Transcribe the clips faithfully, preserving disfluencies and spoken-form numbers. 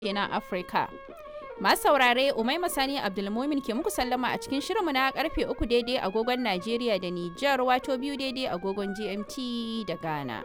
na Afirka. Masu saurare Umaima Sani Abdulmumin ke muku sallama a cikin shirinmu na karfe uku daidai agogon Najeriya da Nijar wato biyu daidai agogon G M T da Ghana.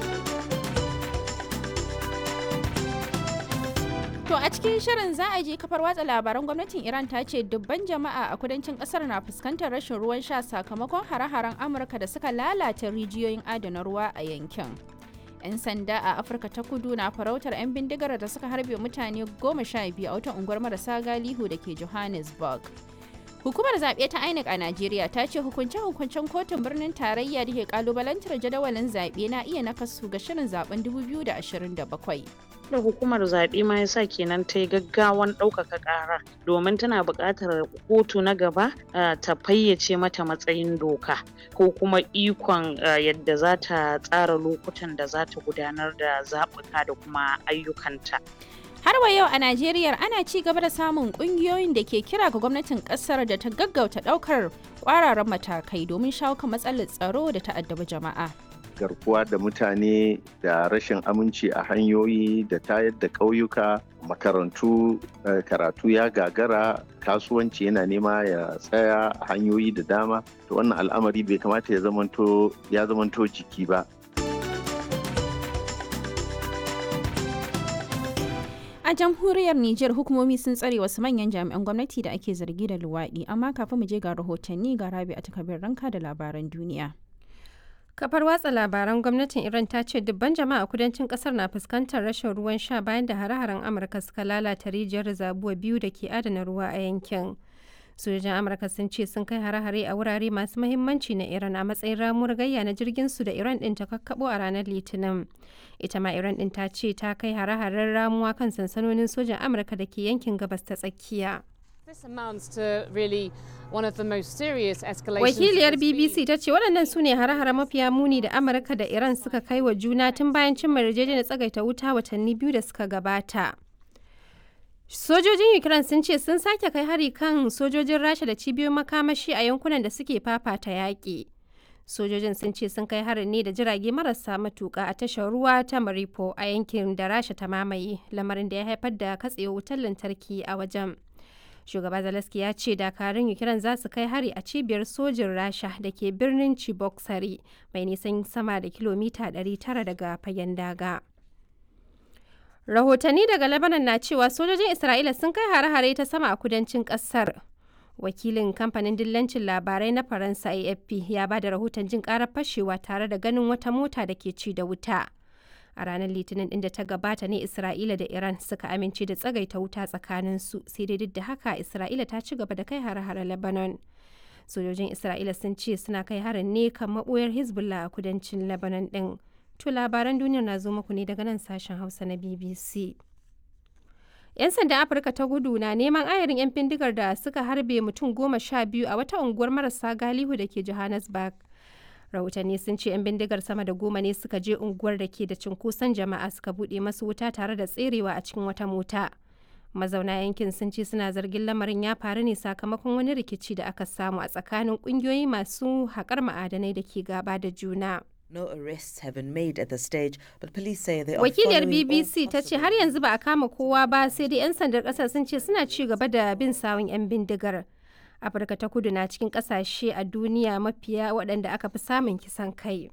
To a cikin shirin za a je kafar watsa labaran gwamnatin Iran ta ce dubban jama'a a kudancin kasar na fuskantar rashin ruwan sha sakamakon hare-haren Amurka da suka lalata rijiyoyin adana ruwa a yankin. 'Yan sanda a Afirka ta kudu na farautar 'yan bindigar da suka harbe mutane goma sha biyu a wata unguwar marasa galihu da ke Johannesburg. Hukumar zaɓe ta I N E C a Najeriya ta ce hukunce-hukuncen kotun birnin tarayya da ke kalubalantar jadawalin zaɓe na iya nakasu ga shirin zaben dubu biyu da ashirin da bakwai. da hukumar zaɓe ma yasa kenan ta yi gaggawan ɗaukaka ƙara domin tana buƙatar kotu na gaba ta fayyace mata matsayin doka ko kuma ikon yadda za ta tsara lokutan da za ta gudanar da zaɓuka da kuma ayyukanta. Har wa yau a Najeriya ana ci gaba da samun ƙungiyoyin da ke kira ga gwamnatin ƙasar da ta gaggauta ɗaukar ƙwararan matakai domin shawo kan matsalar tsaro da ta addabi jama'a. Garkuwa da mutane da rashin aminci a hanyoyi da tayar da ƙauyuka, makarantu karatu ya gagara, kasuwanci yana nema ya tsaya a hanyoyi da dama. To wannan al'amari bai kamata ya zamanto ya zamanto jiki ba. A jamhuriyar Nijar hukumomi sun tsare wasu manyan jami'an gwamnati da ake zargi da luwaɗi, amma kafin mu je ga rahotanni ga Rabi a takabir ranka da labaran duniya. Kafar watsa labaran gwamnatin Iran ta ce dubban jama'a kudancin kasar na fuskantar rashin ruwan sha bayan da hare-haren Amurka suka lalata rijiyar zabuwa biyu da ke adana ruwa a yankin. Sojojin Amurka sun ce sun kai hare-hare a wurare masu mahimmanci na Iran a matsayin ramuwar gayya na jirgin su da Iran din ta kakkabo a ranar Litinin. Ita ma Iran din ta ce ta kai hare-haren ramuwa kan sansanonin sojan Amurka da ke yankin gabas ta tsakiya. Wakiliyar B B C ta ce waɗannan su ne hare-hare mafiya muni da Amurka da Iran suka kai wa juna tun bayan cimma yarjejeniyar tsagaita wuta watanni biyu da suka gabata. Sojojin Ukraine sun ce sun sake kai hari kan sojojin Rasha da cibiyoyin makamashi a yankunan da suke fafata yaƙi. Sojojin sun ce sun kai harin ne da jirage marasa matuƙa a tashar ruwa ta Mariupol a yankin da Rasha ta mamaye, lamarin da ya haifar da katsewar wutar lantarki a wajen. Shugaba Zelensky ya ce dakarun Ukraine za su kai hari a cibiyar sojin Rasha da ke birnin Cheboksary mai nisan sama da kilomita ɗari tara daga fagen daga. Rahotanni daga Lebanon na cewa sojojin Isra'ila sun kai hare-hare ta sama a kudancin ƙasar. Wakilin kamfanin dillancin labarai na Faransa A F P ya ba da rahoton jin ƙarar fashewa tare da ganin wata mota da ke ci da wuta. A ranar Litinin ɗin da ta gabata ne Isra'ila da Iran suka amince da tsagaita wuta tsakaninsu, sai dai duk da haka Isra'ila ta ci gaba da kai hare-hare Lebanon. Sojojin Isra'ila sun ce suna kai harin ne kan maɓoyar Hezbollah a kudancin Lebanon ɗin. To labaran duniyar na zo muku ne daga nan sashen Hausa na B B C. 'Yan sandan Afirka ta gudu na neman ayarin 'yan bindigar da suka harbe mutum goma sha biyu a wata unguwar marasa galihu da ke Johannesburg. Rahotanni sun ce 'yan bindigar sama da goma ne suka je unguwar da ke da cunkoson jama'a suka buɗe masu wuta tare da tserewa a cikin wata mota. Mazauna yankin sun ce suna zargin lamarin ya faru ne sakamakon wani rikici da aka samu a tsakanin ƙungiyoyi masu haƙar ma'adanai da ke gaba da juna. No arrests have been made at the stage, but police say they are Wakiliyar following B B C ta ce har yanzu ba a kama kowa ba, sai dai 'yan sandar ƙasar sun ce suna ci gaba da bin sawun 'yan bindigar. Afirka ta kudu na cikin ƙasashe a duniya mafiya waɗanda aka fi samun kisan kai.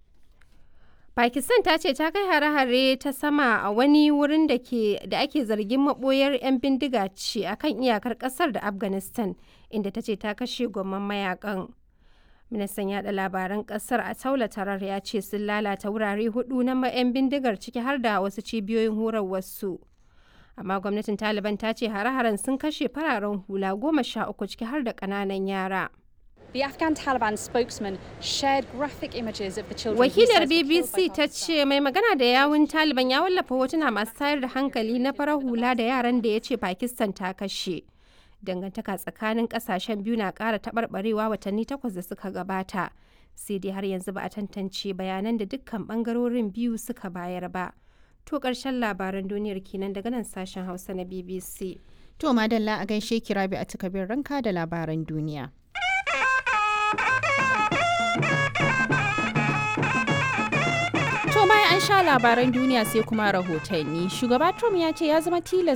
Pakistan ta ce ta kai hare-hare ta sama a wani wurin da ake zargin maɓoyar 'yan bindiga ce a kan iyakar ƙasar da Afghanistan, inda ta ce ta kashe gwamman mayakan. Ministan yaɗa labaran ƙasar a Taula Tarar ya ce sun lalata wurare hudu na 'yan bindigar ciki har da wasu cibiyoyin horarwarsu. Amma gwamnatin Taliban ta ce hare-haren sun kashe fararen hula goma sha uku ciki har da ƙananan yara. The Afghan Taliban spokesman shared graphic images of the children. Wakiliyar B B C ta ce mai magana da yawun Taliban ya wallafa hotuna masu tayar da hankali na farar hula da yaran da ya ce Pakistan ta kashe. Dangantaka tsakanin kasashen biyu na ƙara taɓarɓarewa watanni takwas da suka gabata. Sai dai har yanzu ba a tantance bayanan da dukkan ɓangarorin biyu suka bayar ba. To ƙarshen labaran duniyar kenan daga nan sashen Hausa na B B C. To madalla a gaishe ki Rabi a takabir ranka da labaran duniya. To bayan an sha labaran duniya sai kuma rahotanni. Shugaba Trump ya ce ya zama tilas